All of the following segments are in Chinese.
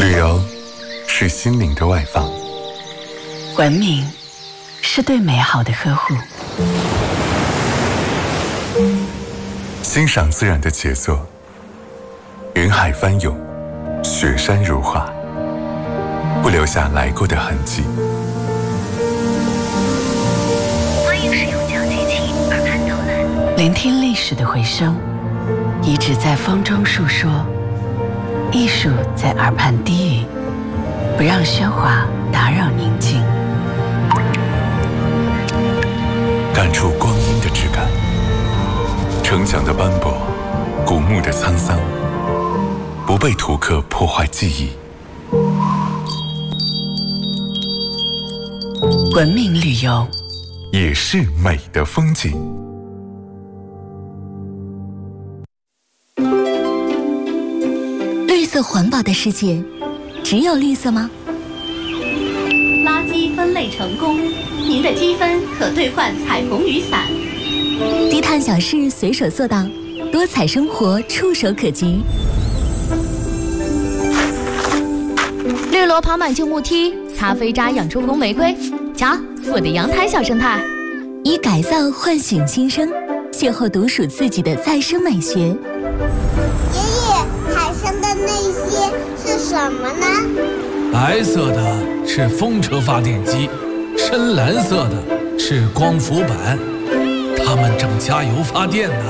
旅游是心灵的外放， 文明是对美好的呵护， 欣赏自然的杰作，云海翻涌，雪山如画，不留下来过的痕迹。 欢迎使用脚机器耳畔导览， 聆听历史的回声，遗址在风中述说，艺术在耳畔低语，不让喧哗打扰宁静， 感触光阴的质感，城墙的斑驳，古墓的沧桑，不被图刻破坏记忆。 文明旅游也是美的风景。 绿色环保的世界，只有绿色吗？ 垃圾分类成功，您的积分可兑换彩虹雨伞。 低碳小事随手做到，多彩生活触手可及。 绿萝跑满旧木梯，咖啡渣养出红玫瑰。瞧，我的阳台小生态。 以改造唤醒新生，邂逅独属自己的再生美学。 爷爷，海上的那些是什么呢？ 白色的是风车发电机，深蓝色的是光伏板，它们正加油发电呢。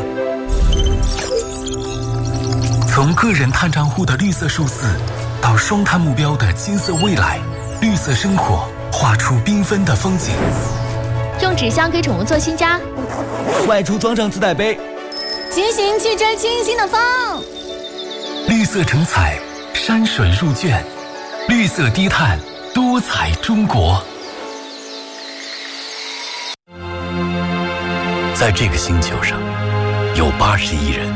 从个人碳账户的绿色数字，到双碳目标的金色未来，绿色生活画出缤纷的风景。 用纸箱给宠物做新家， 外出装上自带杯， 骑行去追清新的风。 绿色成彩，山水入卷，绿色低碳，多彩中国。在这个星球上，有80亿人。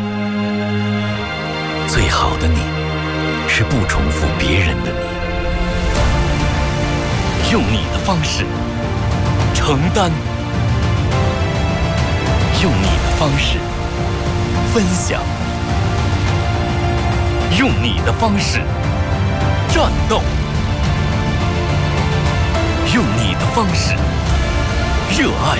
最好的你，是不重复别人的你。用你的方式承担，用你的方式分享，用你的方式战斗，用你的方式热爱，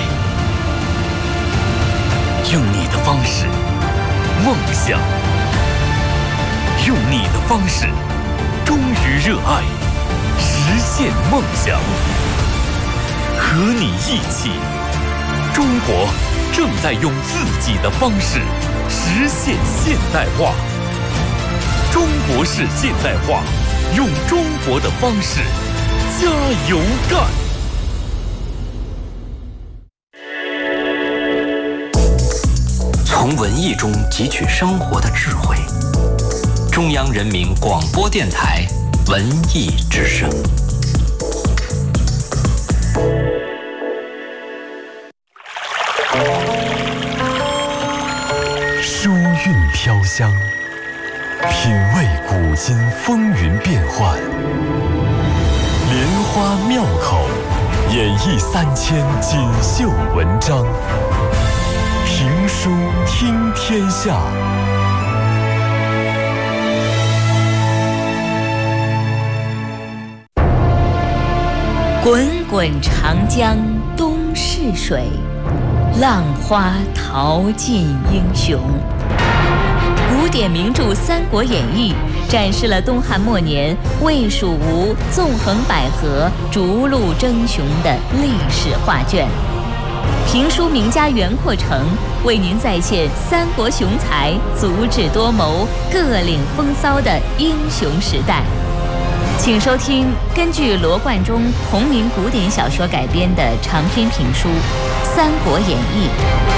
用你的方式梦想，用你的方式忠于热爱，实现梦想。和你一起，中国正在用自己的方式实现现代化。中国式现代化，用中国的方式加油干。从文艺中汲取生活的智慧。中央人民广播电台文艺之声。 书韵飘香，品味古今风云变幻，莲花妙口，演绎3000锦绣文章。评书听天下。 滚滚长江东逝水，浪花淘尽英雄。古典名著《三国演义》展示了东汉末年魏、蜀、吴纵横捭阖、逐鹿争雄的历史画卷。评书名家袁阔成为您再现三国雄才足智多谋、各领风骚的英雄时代。请收听根据罗贯中同名古典小说改编的长篇评书《三国演义》。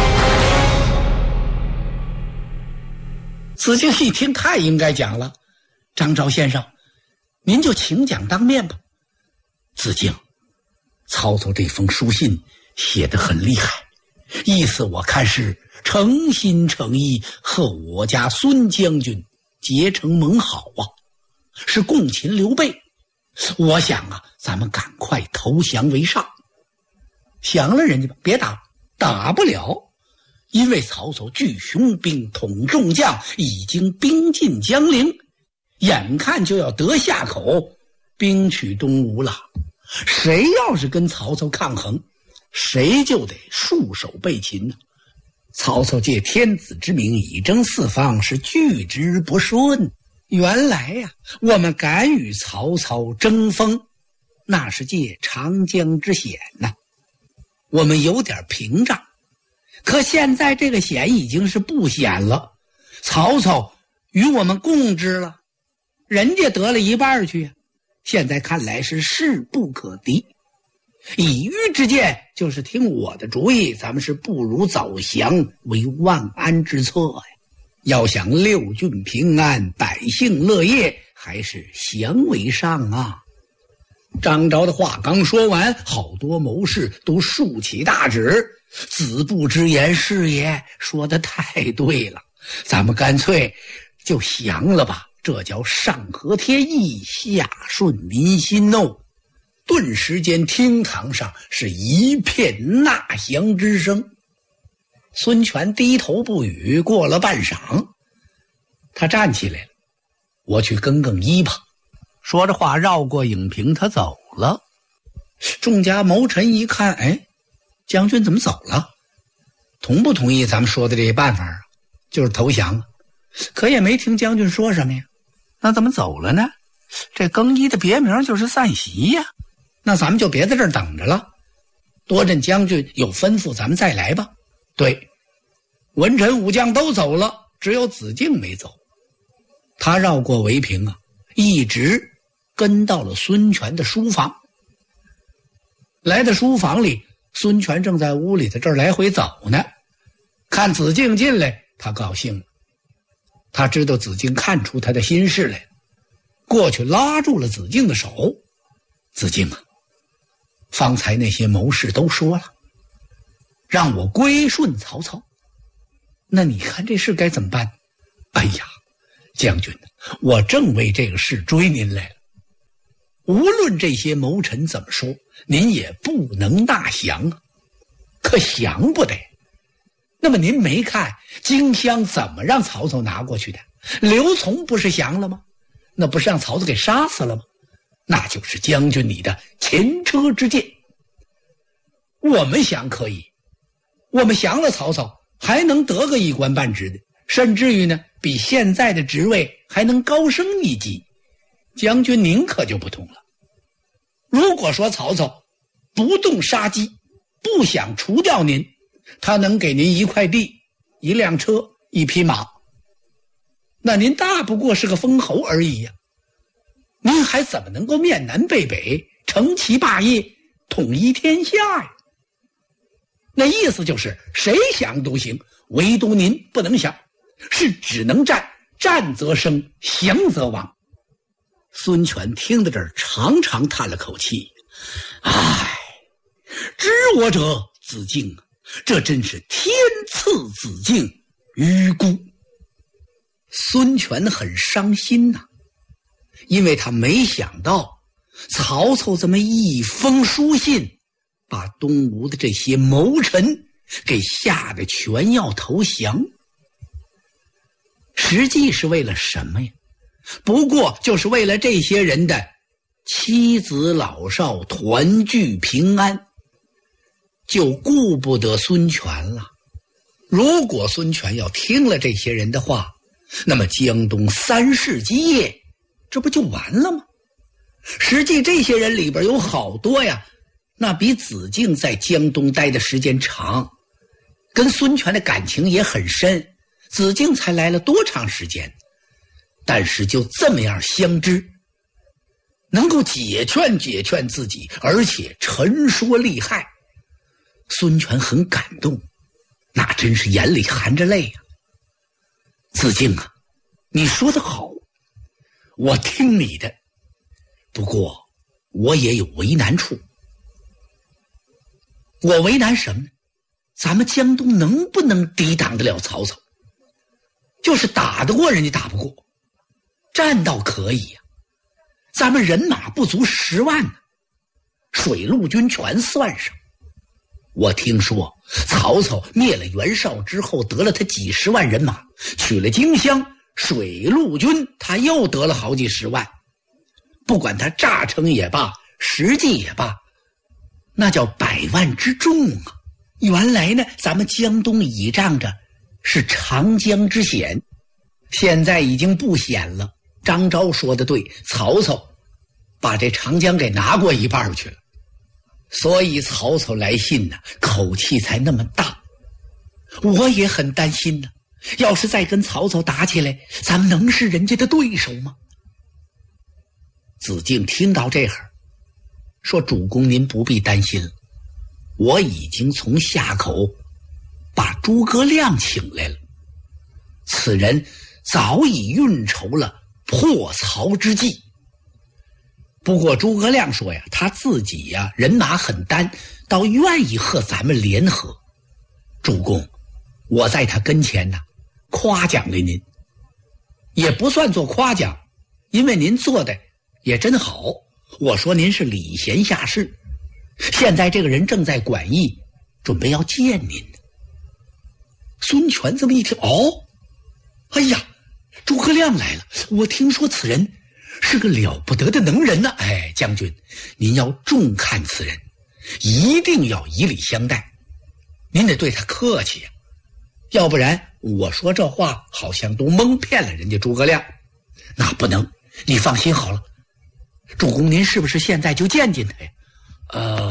子敬一听太应该讲了，张昭先生，您就请讲当面吧。子敬，曹操这封书信写得很厉害，意思我看是诚心诚意和我家孙将军结成盟好啊，是共擒刘备。我想啊，咱们赶快投降为上。降了人家吧，别打，打不了，因为曹操聚雄兵统众将，已经兵进江陵， 眼看就要得夏口，兵取东吴了。谁要是跟曹操抗衡，谁就得束手被擒呢。曹操借天子之名以征四方，是拒之不顺。原来呀，我们敢与曹操争锋，那是借长江之险呐。我们有点屏障，可现在这个险已经是不险了。曹操与我们共之了，人家得了一半去，现在看来是势不可敌。以虞之见，就是听我的主意，咱们是不如早降为万安之策呀。要想六郡平安，百姓乐业，还是降为上啊。张昭的话刚说完，好多谋士都竖起大指，子布之言是也，说得太对了，咱们干脆就降了吧，这叫上合天意，下顺民心哦。顿时间厅堂上是一片纳降之声。孙权低头不语，过了半晌，他站起来了，我去更更衣吧。说着话绕过影屏，他走了。众家谋臣一看，哎，将军怎么走了？同不同意咱们说的这个办法啊？就是投降啊。可也没听将军说什么呀。那怎么走了呢？这更衣的别名就是散席呀。那咱们就别在这儿等着了，多镇将军有吩咐，咱们再来吧。对，文臣武将都走了，只有子敬没走。他绕过围屏啊，一直跟到了孙权的书房。来到书房里，孙权正在屋里的这儿来回走呢。看子敬进来，他高兴了。他知道子敬看出他的心事来了，过去拉住了子敬的手。子敬啊，方才那些谋士都说了，让我归顺曹操，那你看这事该怎么办？哎呀，将军，我正为这个事追您来了。无论这些谋臣怎么说，您也不能纳降啊。可降不得。那么您没看荆襄怎么让曹操拿过去的？刘琮不是降了吗？那不是让曹操给杀死了吗？那就是将军你的前车之鉴。我们降可以，我们降了曹操，还能得个一官半职的，甚至于呢，比现在的职位还能高升一级。将军您可就不同了。如果说曹操不动杀机，不想除掉您，他能给您一块地、一辆车、一匹马，那您大不过是个封侯而已呀。您还怎么能够面南背北，成其霸业，统一天下呀？那意思就是谁降都行，唯独您不能降，是只能战，战则生，降则亡。孙权听到这儿，长长叹了口气，唉，知我者子敬啊，这真是天赐子敬于孤。孙权很伤心呐，因为他没想到曹操这么一封书信，把东吴的这些谋臣给吓得全要投降。实际是为了什么呀？不过就是为了这些人的妻子老少团聚平安，就顾不得孙权了。如果孙权要听了这些人的话，那么江东三世基业这不就完了吗？实际这些人里边有好多呀，那比子敬在江东待的时间长，跟孙权的感情也很深。子敬才来了多长时间，但是就这么样相知，能够解劝自己，而且陈说利害。孙权很感动，那真是眼里含着泪啊。子敬啊，你说得好，我听你的，不过我也有为难处。我为难什么呢？咱们江东能不能抵挡得了曹操？就是打得过人家打不过，战倒可以呀，咱们人马不足10万呢，水陆军全算上。我听说曹操灭了袁绍之后，得了他几十万人马，取了荆襄， 水陆军他又得了好几十万，不管他诈称也罢，实际也罢，那叫100万之众啊！原来呢，咱们江东倚仗着是长江之险，现在已经不险了。张昭说的对，曹操把这长江给拿过一半去了，所以曹操来信呢，口气才那么大。我也很担心呢，要是再跟曹操打起来，咱们能是人家的对手吗？子敬听到这会儿，说：“主公您不必担心了，我已经从夏口把诸葛亮请来了，此人早已运筹了破曹之计。不过诸葛亮说呀，他自己呀人马很单，倒愿意和咱们联合。主公，我在他跟前呢，夸奖了您，也不算做夸奖，因为您做的也真好。我说您是礼贤下士，现在这个人正在馆驿，准备要见您。”孙权这么一听，哦，哎呀，诸葛亮来了，我听说此人是个了不得的能人呢。哎，将军，您要重看此人，一定要以礼相待，您得对他客气呀，要不然我说这话好像都蒙骗了人家诸葛亮。那不能，你放心好了。主公您是不是现在就见见他呀？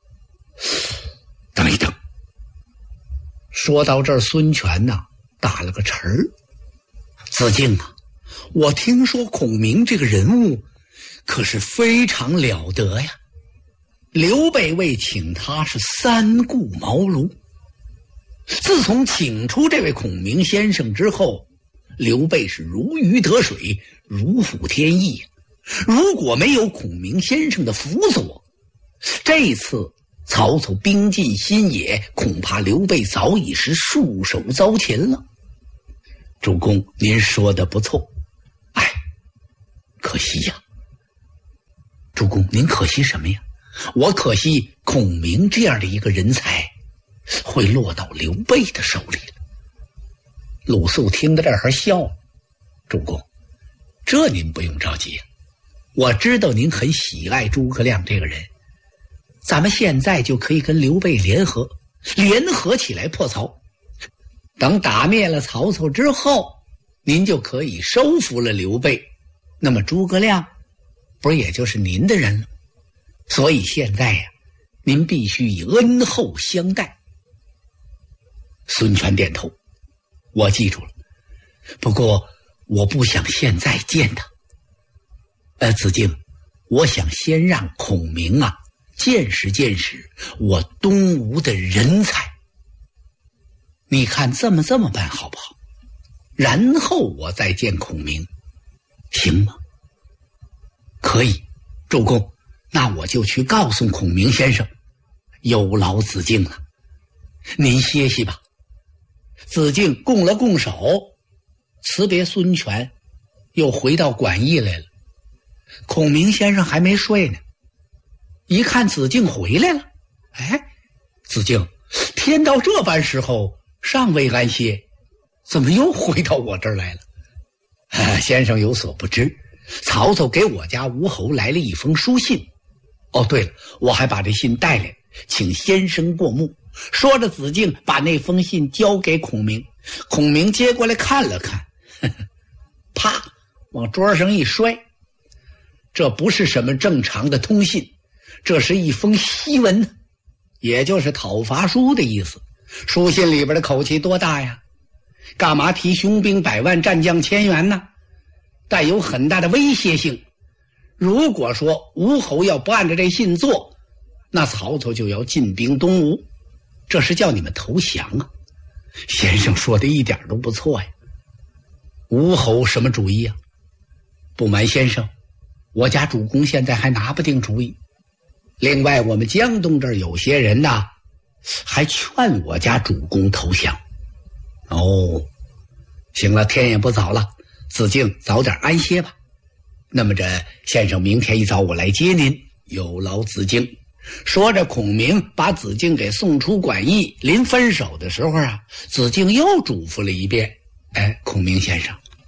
等一等。说到这儿，孙权呐打了个沉儿。子敬啊，我听说孔明这个人物可是非常了得呀。刘备为请他是3顾茅庐，自从请出这位孔明先生之后，刘备是如鱼得水，如虎添翼。如果没有孔明先生的辅佐，这次曹操兵进新野，恐怕刘备早已是束手遭擒了。主公您说的不错，哎，可惜呀。主公您可惜什么呀？我可惜孔明这样的一个人才会落到刘备的手里了。鲁肃听到这儿还笑了。主公，这您不用着急呀，我知道您很喜爱诸葛亮这个人，咱们现在就可以跟刘备联合起来破曹。等打灭了曹操之后，您就可以收服了刘备，那么诸葛亮不是也就是您的人了？所以现在呀，您必须以恩厚相待。孙权点头，我记住了，不过我不想现在见他。子敬，我想先让孔明啊见识见识我东吴的人才。你看这么办好不好？然后我再见孔明，行吗？可以，主公，那我就去告诉孔明先生，有劳子敬了。您歇息吧。子敬拱了拱手，辞别孙权，又回到馆驿来了。孔明先生还没睡呢，一看子敬回来了，哎，子敬，天到这般时候尚未安歇，怎么又回到我这儿来了？先生有所不知，曹操给我家吴侯来了一封书信。哦，对了，我还把这信带来，请先生过目。说着，子敬把那封信交给孔明，孔明接过来看了看，啪，往桌上一摔。这不是什么正常的通信，这是一封檄文，也就是讨伐书的意思。书信里边的口气多大呀？干嘛提雄兵100万，战将1000员呢？带有很大的威胁性。如果说吴侯要不按照这信做，那曹操就要进兵东吴，这是叫你们投降啊。先生说的一点都不错呀。吴侯什么主意啊？不瞒先生，我家主公现在还拿不定主意。另外我们江东这儿有些人呐，还劝我家主公投降。哦，行了，天也不早了，子敬早点安歇吧。那么这先生明天一早我来接您，有劳子敬。说着，孔明把子敬给送出馆驿。临分手的时候啊，子敬又嘱咐了一遍：哎，孔明先生，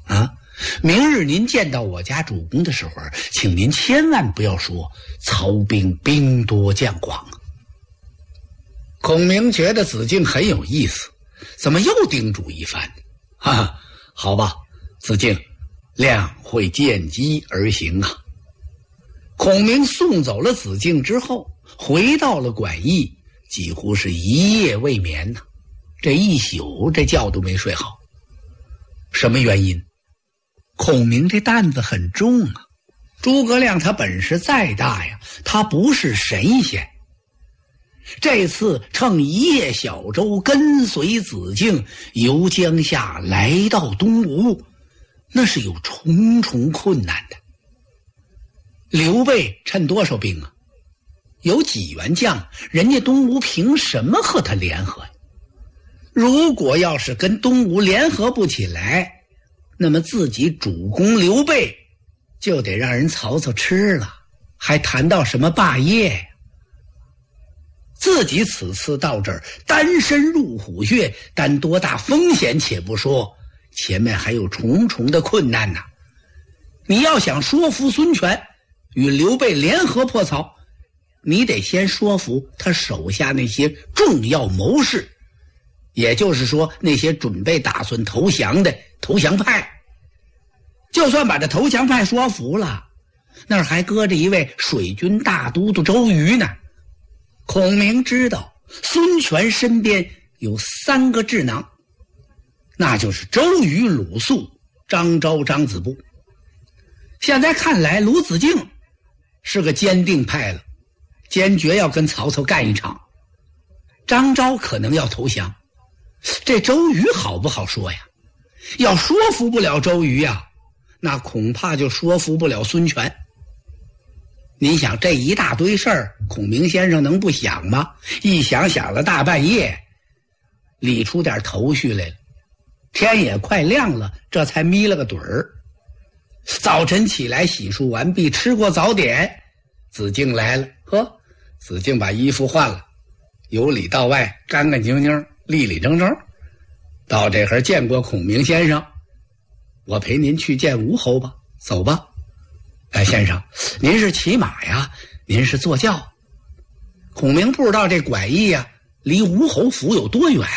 啊，明日您见到我家主公的时候，请您千万不要说曹兵兵多将广。孔明觉得子敬很有意思，怎么又叮嘱一番？好吧，子敬，谅会见机而行啊。孔明送走了子敬之后，回到了馆驿，几乎是一夜未眠呢。这一宿这觉都没睡好。什么原因？孔明这担子很重啊。诸葛亮他本事再大呀，他不是神仙。这次乘一叶小舟跟随子敬由江夏来到东吴，那是有重重困难的。刘备趁多少兵啊？有几员将，人家东吴凭什么和他联合呀？如果要是跟东吴联合不起来，那么自己主公刘备就得让人曹操吃了，还谈到什么霸业呀？自己此次到这儿单身入虎穴，担多大风险且不说，前面还有重重的困难呐。你要想说服孙权与刘备联合破曹，你得先说服他手下那些重要谋士，也就是说那些准备打算投降的投降派。就算把这投降派说服了，那儿还搁着一位水军大都督周瑜呢。孔明知道孙权身边有3个智囊，那就是周瑜、鲁肃、张昭、张子布。现在看来鲁子敬是个坚定派了，坚决要跟曹操干一场。张昭可能要投降，这周瑜好不好说呀？要说服不了周瑜呀，那恐怕就说服不了孙权。你想这一大堆事儿，孔明先生能不想吗？一想想了大半夜，理出点头绪来了。天也快亮了，这才眯了个盹儿。早晨起来洗漱完毕，吃过早点，子敬来了。子敬把衣服换了，由里到外干干净净，立立正正。到这会见过孔明先生，我陪您去见吴侯吧，走吧。先生，您是骑马呀？您是坐轿？孔明不知道这馆驿呀离吴侯府有多远。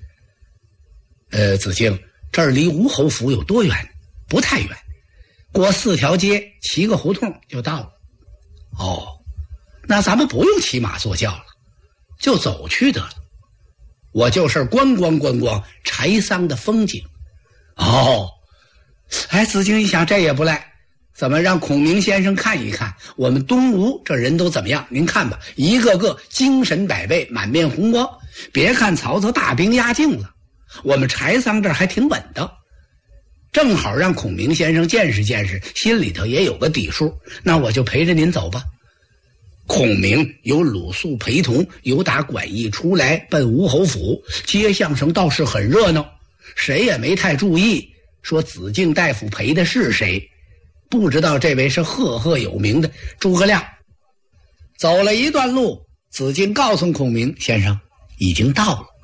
子敬，这儿离吴侯府有多远？不太远，过4条街，骑个胡同就到了。哦，那咱们不用骑马坐轿了，就走去得了。我就是观光柴桑的风景。哦，子敬一想，这也不赖。怎么让孔明先生看一看我们东吴这人都怎么样？您看吧，一个个精神百倍，满面红光。别看曹操大兵压境了，我们柴桑这儿还挺稳当。正好让孔明先生见识见识，心里头也有个底数。那我就陪着您走吧。孔明有鲁肃陪同，由打馆驿出来奔吴侯府，街巷上倒是很热闹，谁也没太注意说子敬大夫陪的是谁。不知道这位是赫赫有名的诸葛亮。走了一段路，子敬告诉孔明先生已经到了。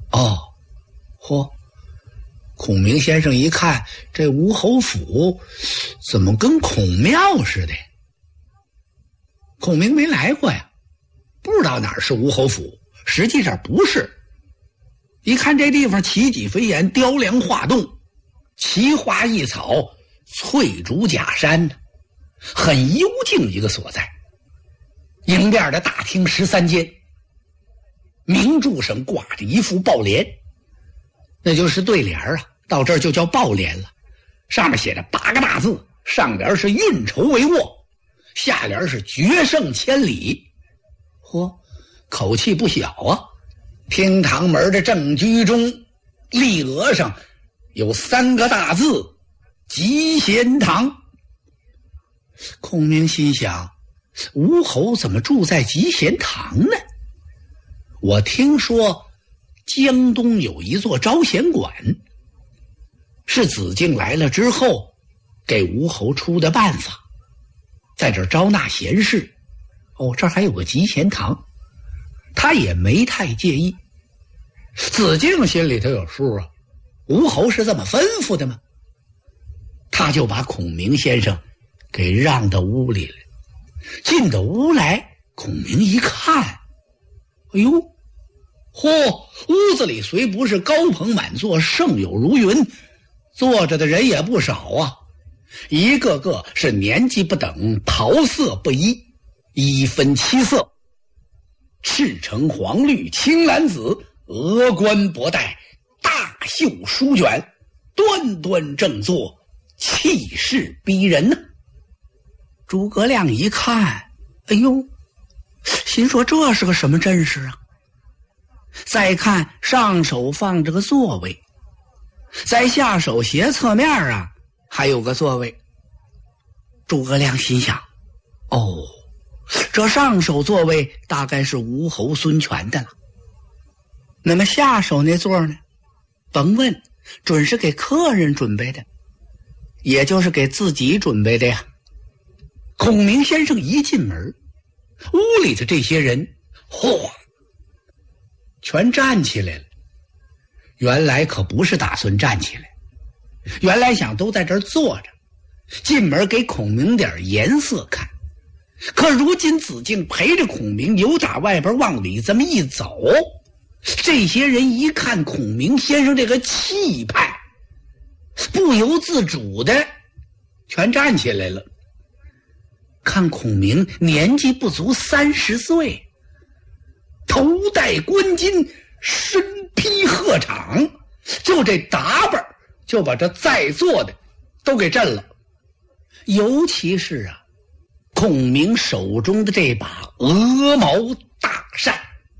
孔明先生一看这吴侯府怎么跟孔庙似的。孔明没来过呀，不知道哪儿是吴侯府，实际上不是。一看这地方奇脊飞檐，雕梁画栋，奇花异草，翠竹假山，很幽静一个所在。迎面的大厅13间，明柱上挂着一副抱帘，那就是对联啊，到这儿就叫抱帘了。上面写着8个大字，上联是运筹帷幄，下联是决胜千里。口气不小啊。厅堂门的正居中，立额上有3个大字，集贤堂。孔明心想，吴侯怎么住在集贤堂呢？我听说江东有一座招贤馆，是子敬来了之后给吴侯出的办法，在这儿招纳贤士。这儿还有个集贤堂，他也没太介意。子敬心里头有数啊，吴侯是这么吩咐的吗？ 他就把孔明先生给让到屋里了。进到屋来，孔明一看，哎呦，屋子里虽不是高朋满座，盛友如云，坐着的人也不少啊，一个个是年纪不等，袍色不一，衣分七色，赤橙黄绿青蓝紫，额冠博带，大袖书卷，端端正坐，气势逼人呢。诸葛亮一看，哎呦，心说这是个什么阵势啊？再看上手放着个座位，在下手斜侧面啊还有个座位。诸葛亮心想，哦，这上手座位大概是吴侯孙权的了。那么下手那座呢？甭问，准是给客人准备的，也就是给自己准备的呀。孔明先生一进门，屋里的这些人全站起来了。原来可不是打算站起来，原来想都在这儿坐着，进门给孔明点颜色看。可如今子敬陪着孔明由打外边往里这么一走，这些人一看孔明先生这个气派，不由自主的全站起来了。看孔明年纪不足30岁，头戴冠巾，身披鹤氅，就这打扮就把这在座的都给震了。尤其是啊，孔明手中的这把鹅毛大扇。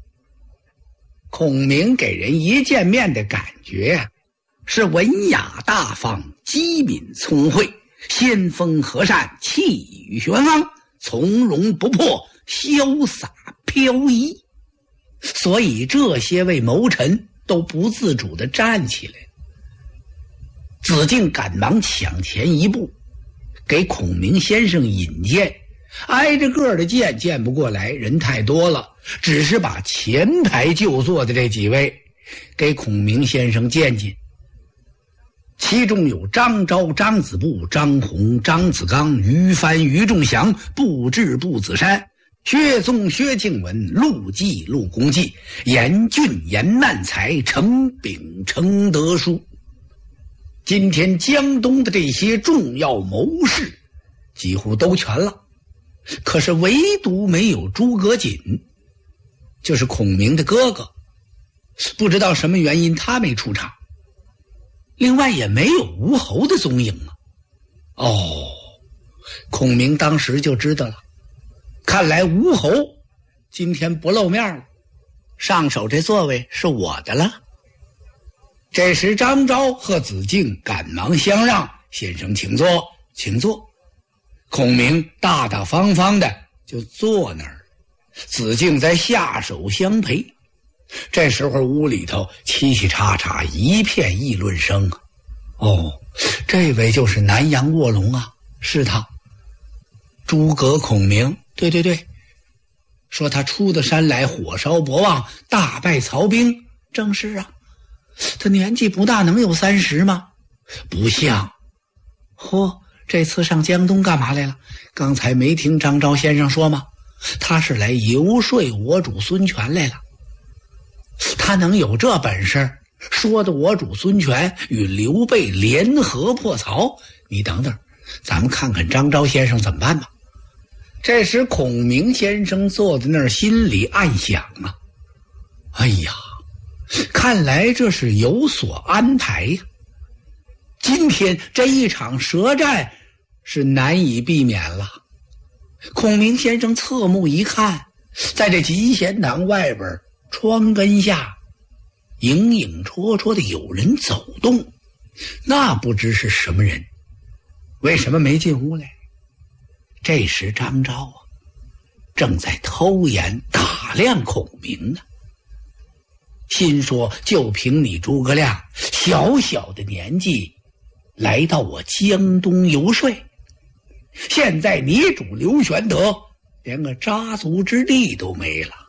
孔明给人一见面的感觉啊，是文雅大方，机敏聪慧，先锋和善，气宇轩昂，从容不迫，潇洒飘逸。所以这些位谋臣都不自主地站起来。子敬赶忙抢前一步，给孔明先生引荐，挨着个的见不过来，人太多了，只是把前排就坐的这几位给孔明先生见见。其中有张昭、张子布、张宏、张子刚、于翻、于仲祥、步智、步子山、薛宗、薛敬文、陆绩、陆公绩、严俊、严曼才、程秉、程德书。今天江东的这些重要谋士几乎都全了，可是唯独没有诸葛瑾，就是孔明的哥哥，不知道什么原因他没出场。另外也没有吴侯的踪影啊。孔明当时就知道了，看来吴侯今天不露面了，上手这座位是我的了。这时张昭和子敬赶忙相让，先生请坐，请坐。孔明大大方方的就坐那儿，子敬在下手相陪。这时候屋里头嘁嘁喳喳一片议论声啊。这位就是南阳卧龙啊，是他。诸葛孔明，对，说他出的山来火烧博望，大败曹兵，正是啊。他年纪不大，能有30吗？不像。这次上江东干嘛来了？刚才没听张昭先生说吗？他是来游说我主孙权来了。他能有这本事，说的我主孙权与刘备联合破曹？你等等，咱们看看张昭先生怎么办吧。这时孔明先生坐在那儿，心里暗想啊，哎呀，看来这是有所安排呀。今天这一场舌战是难以避免了。孔明先生侧目一看，在这集贤堂外边窗根下影影绰绰的有人走动，那不知是什么人，为什么没进屋来？这时张昭啊，正在偷眼打量孔明呢，心说就凭你诸葛亮小小的年纪来到我江东游说，现在你主刘玄德连个扎足之地都没了。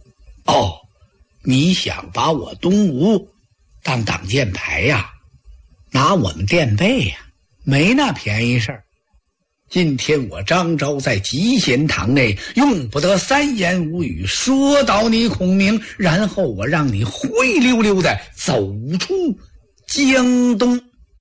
你想把我东吴当挡箭牌呀，拿我们垫背呀？ 没那便宜事儿。今天我张昭在集贤堂内用不得三言五语说倒你孔明，然后我让你灰溜溜的走出江东。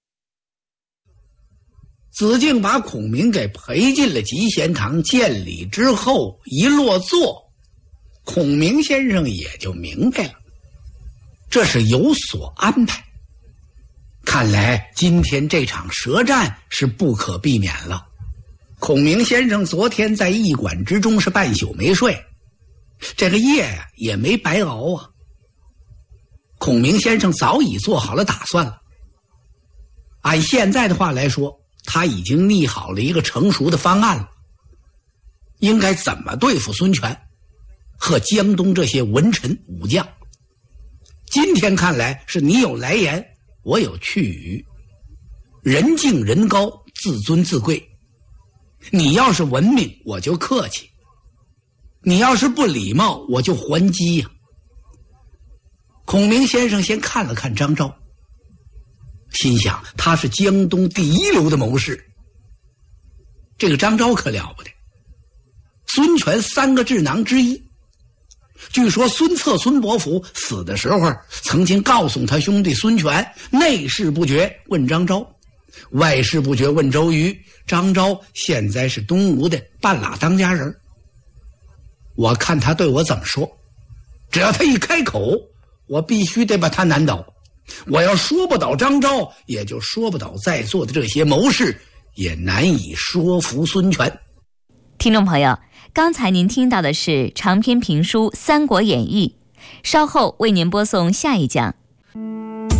子敬把孔明给陪进了集贤堂，见礼之后一落座，孔明先生也就明白了，这是有所安排。看来今天这场舌战是不可避免了。孔明先生昨天在驿馆之中是半宿没睡，这个夜呀也没白熬啊。孔明先生早已做好了打算了，按现在的话来说，他已经拟好了一个成熟的方案了，应该怎么对付孙权和江东这些文臣武将。今天看来是你有来言，我有去语，人敬人高，自尊自贵。你要是文明，我就客气；你要是不礼貌，我就还击呀。孔明先生先看了看张昭，心想他是江东第一流的谋士。这个张昭可了不得，孙权3个智囊之一。据说孙策、孙伯符死的时候，曾经告诉他兄弟孙权，内事不决问张昭，外事不决问周瑜。张昭现在是东吴的半拉当家人，我看他对我怎么说，只要他一开口，我必须得把他难倒。我要说不倒张昭，也就说不倒在座的这些谋士，也难以说服孙权。 听众朋友，刚才您听到的是长篇评书《三国演义》，稍后为您播送下一讲。